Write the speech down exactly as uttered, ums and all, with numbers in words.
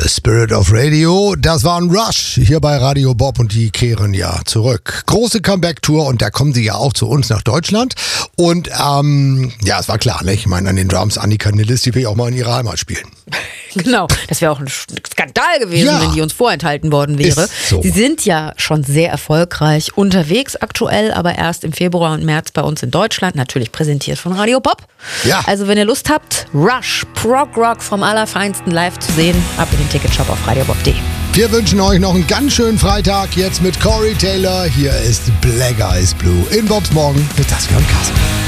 Spirit of Radio. Das war ein Rush hier bei Radio Bob und die kehren ja zurück. Große Comeback-Tour und da kommen sie ja auch zu uns nach Deutschland. Und ähm, ja, es war klar, ne? Ich meine, an den Drums Annika Nilles, die will ich auch mal in ihrer Heimat spielen. Genau, das wäre auch ein Skandal gewesen, Ja. wenn die uns vorenthalten worden wäre. Ist so. Sie sind ja schon sehr erfolgreich unterwegs aktuell, aber erst im Februar und März bei uns in Deutschland, natürlich präsentiert von Radio Bob. Ja. Also wenn ihr Lust habt, Rush, Prog Rock vom Allerfeinsten live zu sehen, ab in den Ticketshop auf radiobob punkt de. Wir wünschen euch noch einen ganz schönen Freitag jetzt mit Corey Taylor. Hier ist Black Eyes Blue in Bobs Morgen mit Saskia und Carsten.